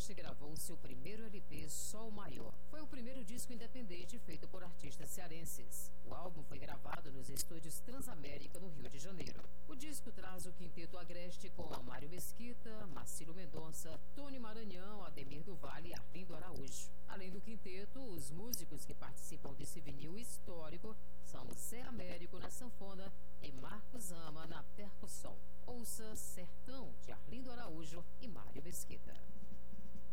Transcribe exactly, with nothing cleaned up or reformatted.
Agreste gravou seu primeiro L P, Sol Maior. Foi o primeiro disco independente feito por artistas cearenses. O álbum foi gravado nos estúdios Transamérica, no Rio de Janeiro. O disco traz o quinteto Agreste com Mário Mesquita, Marcílio Mendonça, Tony Maranhão, Ademir do Vale e Arlindo Araújo. Além do quinteto, os músicos que participam desse vinil histórico são Zé Américo na sanfona e Marcos Ama na percussão. Ouça Sertão, de Arlindo Araújo e Mário Mesquita.